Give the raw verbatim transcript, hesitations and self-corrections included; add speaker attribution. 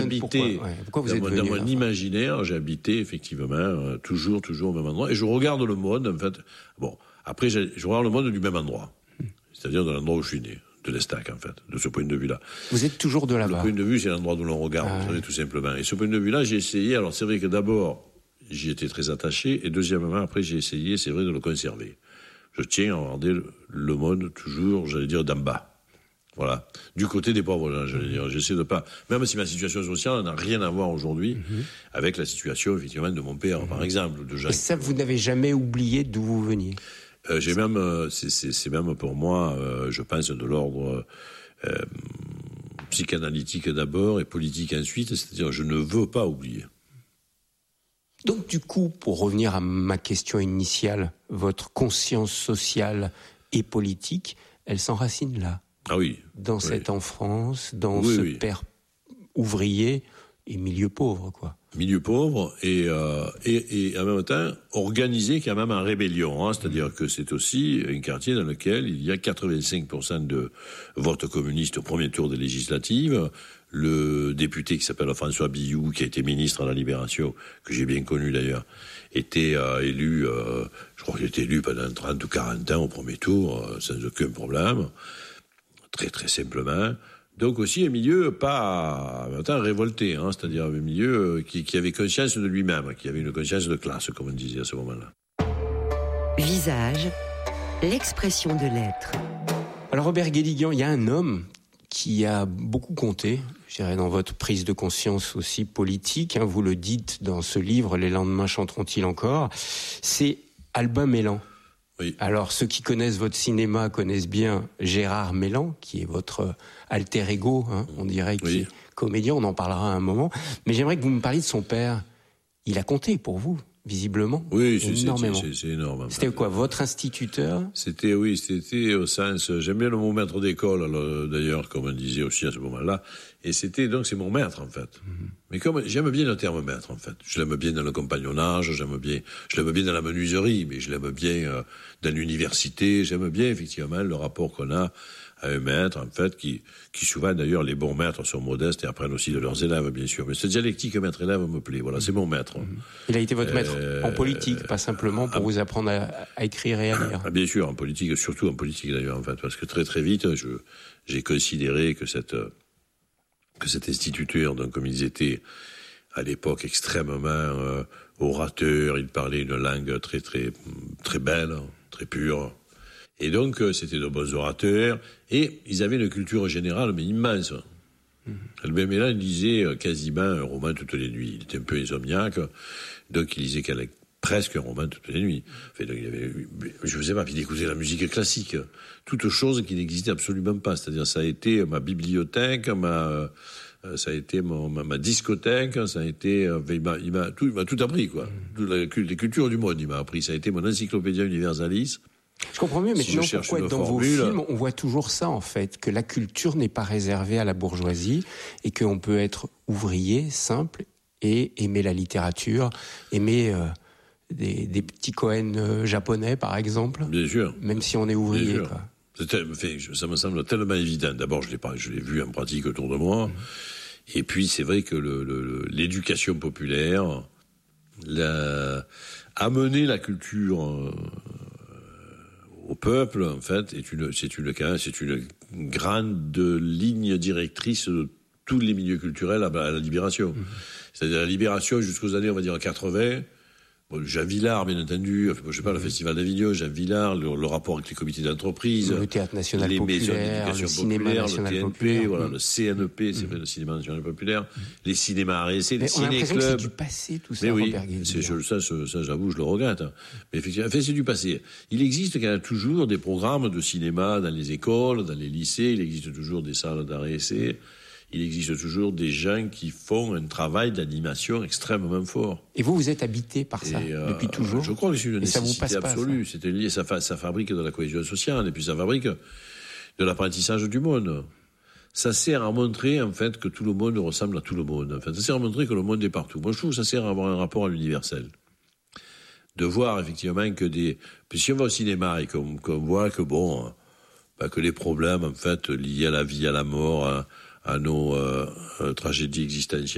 Speaker 1: j'habitais,
Speaker 2: pourquoi, ouais, pourquoi vous
Speaker 1: dans,
Speaker 2: êtes
Speaker 1: mon,
Speaker 2: venu,
Speaker 1: dans mon imaginaire, j'habitais effectivement euh, toujours, toujours au même endroit. Et je regarde le monde, en fait. Bon, après, je, je regarde le monde du même endroit. Mmh. C'est-à-dire de l'endroit où je suis né, de l'Estac, en fait, de ce point de vue-là.
Speaker 2: Vous êtes toujours de là-bas.
Speaker 1: Le point de vue, c'est l'endroit où l'on regarde, ah, vous savez, ouais. tout simplement. Et ce point de vue-là, j'ai essayé. Alors, c'est vrai que d'abord, j'y étais très attaché. Et deuxièmement, après, j'ai essayé, c'est vrai, de le conserver. Je tiens à regarder le, le monde toujours, j'allais dire, d'en bas. Voilà, du côté des pauvres gens, j'allais dire. J'essaie de pas, même si ma situation sociale n'a rien à voir aujourd'hui mm-hmm. avec la situation effectivement de mon père, mm-hmm. par exemple, de gens.
Speaker 2: Et ça, vous n'avez jamais oublié d'où vous veniez.
Speaker 1: Euh, j'ai même, euh, c'est, c'est, c'est même pour moi, euh, je pense de l'ordre euh, psychanalytique d'abord et politique ensuite. C'est-à-dire, je ne veux pas oublier.
Speaker 2: Donc, du coup, pour revenir à ma question initiale, votre conscience sociale et politique, elle s'enracine là.
Speaker 1: Ah oui.
Speaker 2: Dans
Speaker 1: oui.
Speaker 2: cette enfance, dans
Speaker 1: oui,
Speaker 2: ce
Speaker 1: oui.
Speaker 2: père ouvrier et milieu pauvre, quoi.
Speaker 1: Milieu pauvre et, euh, et, et en même temps organisé quand même en rébellion. Hein, c'est-à-dire que c'est aussi un quartier dans lequel il y a quatre-vingt-cinq pour cent de vote communiste au premier tour des législatives. Le député qui s'appelle François Billoux, qui a été ministre à la Libération, que j'ai bien connu d'ailleurs, était euh, élu, euh, je crois qu'il était élu pendant trente ou quarante ans au premier tour, euh, sans aucun problème. Très très simplement. Donc aussi un milieu pas en même temps révolté, hein, c'est-à-dire un milieu qui, qui avait conscience de lui-même, qui avait une conscience de classe, comme on disait à ce moment-là.
Speaker 3: Visage, l'expression de l'être.
Speaker 2: Alors Robert Guédiguian, il y a un homme qui a beaucoup compté, je dirais, dans votre prise de conscience aussi politique, hein, vous le dites dans ce livre, Les lendemains chanteront-ils encore, c'est Albin Mélan.
Speaker 1: Oui.
Speaker 2: Alors, ceux qui connaissent votre cinéma connaissent bien Gérard Mélan, qui est votre alter ego, hein, on dirait, qui oui. est comédien, on en parlera à un moment. Mais j'aimerais que vous me parliez de son père. Il a compté pour vous, visiblement.
Speaker 1: Oui, c'est,
Speaker 2: énormément.
Speaker 1: C'est, c'est, c'est énorme.
Speaker 2: C'était quoi, votre instituteur ?
Speaker 1: C'était, oui, c'était au sens, j'aime bien le mot maître d'école, alors, d'ailleurs, comme on disait aussi à ce moment-là. Et c'était, donc, c'est mon maître, en fait. Mm-hmm. Mais comme, j'aime bien le terme maître, en fait. Je l'aime bien dans le compagnonnage, j'aime bien, je l'aime bien dans la menuiserie, mais je l'aime bien euh, dans l'université, j'aime bien, effectivement, le rapport qu'on a à un maître, en fait, qui, qui souvent, d'ailleurs, les bons maîtres sont modestes et apprennent aussi de leurs élèves, bien sûr. Mais cette dialectique maître-élève me plaît. Voilà, c'est mon maître.
Speaker 2: Il a été votre maître euh, en politique, pas simplement pour euh, vous apprendre à, à écrire et à lire.
Speaker 1: Ah, bien sûr, en politique, surtout en politique, d'ailleurs, en fait, parce que très, très vite, je, j'ai considéré que cette, que cet instituteur, donc, comme ils étaient, à l'époque, extrêmement euh, orateurs, ils parlaient une langue très, très, très belle, très pure. Et donc, euh, c'était de bons orateurs, et ils avaient une culture générale, mais immense. Mmh. Albin Mélan, il lisait euh, quasiment un roman toutes les nuits. Il était un peu insomniaque, donc il lisait presque un roman toutes les nuits. Enfin, donc, il avait, je ne sais pas, puis il écoutait la musique classique. Toute chose qui n'existait absolument pas. C'est-à-dire, ça a été ma bibliothèque, ma... Euh, ça a été mon, ma, ma discothèque, ça a été, euh, il m'a, il m'a tout, il m'a tout appris, quoi. Toute la, les cultures du monde, il m'a appris. Ça a été mon encyclopédia universalis.
Speaker 2: Je comprends mieux, mais si sinon pourquoi dans formule, vos films, on voit toujours ça, en fait, que la culture n'est pas réservée à la bourgeoisie et qu'on peut être ouvrier, simple, et aimer la littérature, aimer euh, des, des petits Cohen euh, japonais, par exemple.
Speaker 1: Bien sûr.
Speaker 2: Même si on est ouvrier, quoi.
Speaker 1: C'était, ça me semble tellement évident. D'abord, je l'ai pas, je l'ai vu en pratique autour de moi. Mmh. Et puis, c'est vrai que le, le, l'éducation populaire, la, amener la culture euh, au peuple, en fait, est une, c'est une, c'est une grande ligne directrice de tous les milieux culturels à, à la Libération. Mmh. C'est-à-dire la Libération jusqu'aux années, on va dire, quatre-vingts. Bon, Jean Villard, bien entendu, enfin, je sais pas, le Festival d'Avignon, Jean Villard, le, le rapport avec les comités d'entreprise,
Speaker 2: le Théâtre National
Speaker 1: les
Speaker 2: Populaire,
Speaker 1: maisons d'éducation
Speaker 2: le Cinéma
Speaker 1: populaire,
Speaker 2: National
Speaker 1: le T N P,
Speaker 2: Populaire.
Speaker 1: voilà,
Speaker 2: mmh.
Speaker 1: le C N P, c'est mmh. vrai, le Cinéma National Populaire, mmh. les cinémas A R C, les ciné-clubs.
Speaker 2: On a l'impression que c'est du passé, tout ça,
Speaker 1: mais oui,
Speaker 2: Robert Guédiguian.
Speaker 1: c'est, je, ça, ça, ça, j'avoue, je le regrette. Mais effectivement, enfin, c'est du passé. Il existe quand même toujours des programmes de cinéma dans les écoles, dans les lycées, il existe toujours des salles d'A R C. Il existe toujours des gens qui font un travail d'animation extrêmement fort.
Speaker 2: Et vous, vous êtes habité par ça et euh, depuis toujours.
Speaker 1: Je crois que c'est une
Speaker 2: et
Speaker 1: nécessité
Speaker 2: ça vous
Speaker 1: absolue.
Speaker 2: Pas, ça.
Speaker 1: C'était lié, ça, fa- ça fabrique de la cohésion sociale et puis ça fabrique de l'apprentissage du monde. Ça sert à montrer en fait que tout le monde ressemble à tout le monde. En fait, ça sert à montrer que le monde est partout. Moi, je trouve que ça sert à avoir un rapport à l'universel. De voir effectivement que des. Puis si on va au cinéma et qu'on, qu'on voit que bon, bah, que les problèmes en fait liés à la vie, à la mort. À, à nos euh, tragédies existentielles